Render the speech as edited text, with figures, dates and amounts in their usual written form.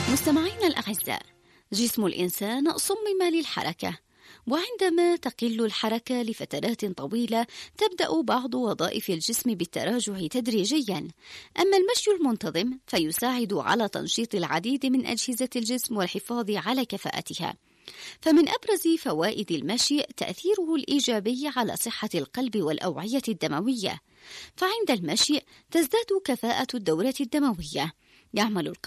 مستمعينا الأعزاء، جسم الإنسان صمم للحركة، وعندما تقل الحركة لفترات طويلة تبدأ بعض وظائف الجسم بالتراجع تدريجيا. أما المشي المنتظم فيساعد على تنشيط العديد من أجهزة الجسم والحفاظ على كفاءتها. فمن أبرز فوائد المشي تأثيره الإيجابي على صحة القلب والأوعية الدموية، فعند المشي تزداد كفاءة الدورة الدموية، يعمل